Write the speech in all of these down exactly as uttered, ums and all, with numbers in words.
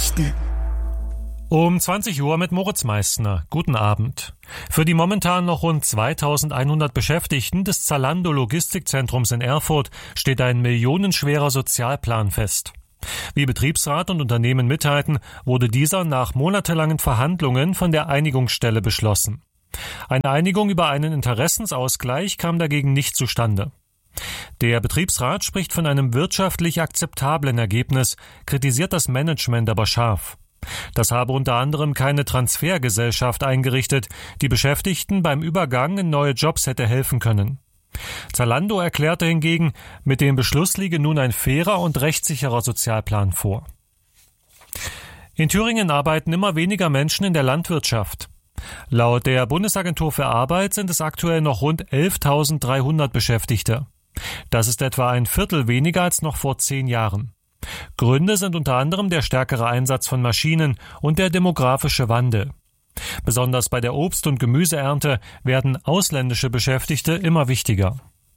Nachrichten. Um zwanzig Uhr mit Moritz Meissner. Guten Abend. Für die momentan noch rund zweitausendeinhundert Beschäftigten des Zalando Logistikzentrums in Erfurt steht ein millionenschwerer Sozialplan fest. Wie Betriebsrat und Unternehmen mitteilten, wurde dieser nach monatelangen Verhandlungen von der Einigungsstelle beschlossen. Eine Einigung über einen Interessensausgleich kam dagegen nicht zustande. Der Betriebsrat spricht von einem wirtschaftlich akzeptablen Ergebnis, kritisiert das Management aber scharf. Das habe unter anderem keine Transfergesellschaft eingerichtet, die Beschäftigten beim Übergang in neue Jobs hätte helfen können. Zalando erklärte hingegen, mit dem Beschluss liege nun ein fairer und rechtssicherer Sozialplan vor. In Thüringen arbeiten immer weniger Menschen in der Landwirtschaft. Laut der Bundesagentur für Arbeit sind es aktuell noch rund elftausenddreihundert Beschäftigte. Das ist etwa ein Viertel weniger als noch vor zehn Jahren. Gründe sind unter anderem der stärkere Einsatz von Maschinen und der demografische Wandel. Besonders bei der Obst- und Gemüseernte werden ausländische Beschäftigte immer wichtiger.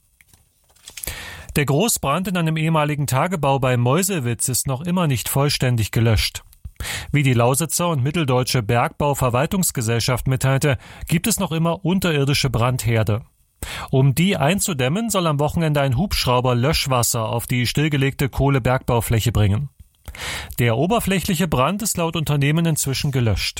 Der Großbrand in einem ehemaligen Tagebau bei Meuselwitz ist noch immer nicht vollständig gelöscht. Wie die Lausitzer und Mitteldeutsche Bergbauverwaltungsgesellschaft mitteilte, gibt es noch immer unterirdische Brandherde. Um die einzudämmen, soll am Wochenende ein Hubschrauber Löschwasser auf die stillgelegte Kohlebergbaufläche bringen. Der oberflächliche Brand ist laut Unternehmen inzwischen gelöscht.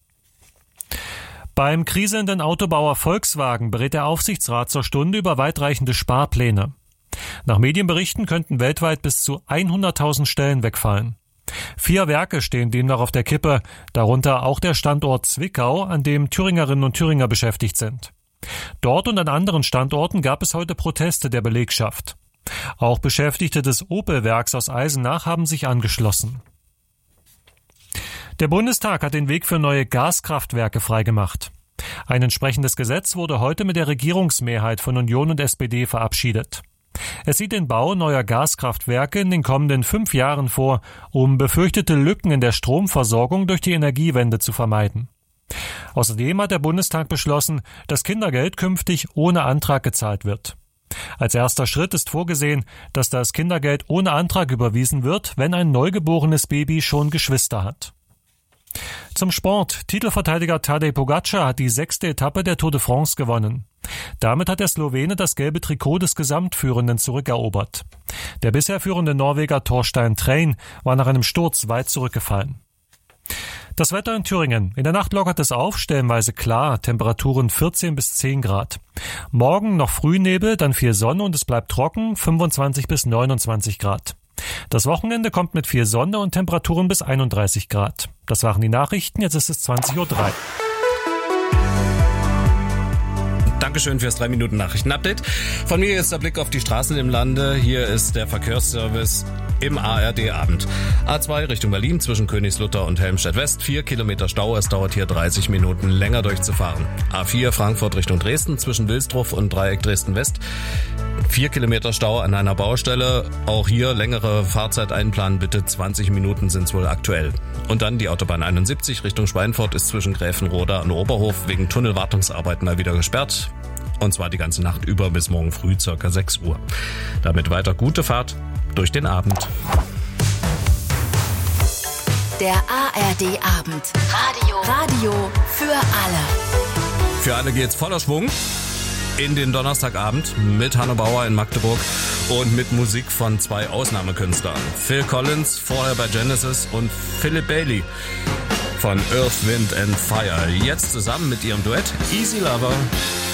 Beim kriselnden Autobauer Volkswagen berät der Aufsichtsrat zur Stunde über weitreichende Sparpläne. Nach Medienberichten könnten weltweit bis zu hunderttausend Stellen wegfallen. Vier Werke stehen demnach auf der Kippe, darunter auch der Standort Zwickau, an dem Thüringerinnen und Thüringer beschäftigt sind. Dort und an anderen Standorten gab es heute Proteste der Belegschaft. Auch Beschäftigte des Opel-Werks aus Eisenach haben sich angeschlossen. Der Bundestag hat den Weg für neue Gaskraftwerke freigemacht. Ein entsprechendes Gesetz wurde heute mit der Regierungsmehrheit von Union und S P D verabschiedet. Es sieht den Bau neuer Gaskraftwerke in den kommenden fünf Jahren vor, um befürchtete Lücken in der Stromversorgung durch die Energiewende zu vermeiden. Außerdem hat der Bundestag beschlossen, dass Kindergeld künftig ohne Antrag gezahlt wird. Als erster Schritt ist vorgesehen, dass das Kindergeld ohne Antrag überwiesen wird, wenn ein neugeborenes Baby schon Geschwister hat. Zum Sport. Titelverteidiger Tadej Pogačar hat die sechste Etappe der Tour de France gewonnen. Damit hat der Slowene das gelbe Trikot des Gesamtführenden zurückerobert. Der bisher führende Norweger Thorstein Trein war nach einem Sturz weit zurückgefallen. Das Wetter in Thüringen. In der Nacht lockert es auf, stellenweise klar, Temperaturen vierzehn bis zehn Grad. Morgen noch Frühnebel, dann viel Sonne und es bleibt trocken, fünfundzwanzig bis neunundzwanzig Grad. Das Wochenende kommt mit viel Sonne und Temperaturen bis einunddreißig Grad. Das waren die Nachrichten, jetzt ist es zwanzig Uhr drei. Dankeschön fürs drei Minuten Nachrichten-Update. Von mir jetzt der Blick auf die Straßen im Lande. Hier ist der Verkehrsservice im A R D-Abend. A zwei Richtung Berlin zwischen Königslutter und Helmstedt-West. Vier Kilometer Stau. Es dauert hier dreißig Minuten länger durchzufahren. A vier Frankfurt Richtung Dresden zwischen Wilsdruff und Dreieck Dresden-West. Vier Kilometer Stau an einer Baustelle. Auch hier längere Fahrzeit einplanen, bitte. zwanzig Minuten sind es wohl aktuell. Und dann die Autobahn einundsiebzig Richtung Schweinfurt ist zwischen Gräfenroda und Oberhof wegen Tunnelwartungsarbeiten mal wieder gesperrt. Und zwar die ganze Nacht über bis morgen früh ca. sechs Uhr. Damit weiter gute Fahrt durch den Abend. Der A R D-Abend. Radio. Radio für alle. Für alle geht's voller Schwung in den Donnerstagabend mit Hanno Bauer in Magdeburg und mit Musik von zwei Ausnahmekünstlern. Phil Collins, vorher bei Genesis, und Philip Bailey von Earth, Wind and Fire. Jetzt zusammen mit ihrem Duett Easy Lover.